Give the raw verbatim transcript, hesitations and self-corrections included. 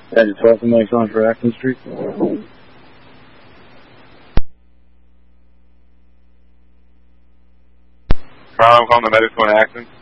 Yeah, just twelve Mike's on for Acton Street. Carl, I'm calling the medics going to Acton.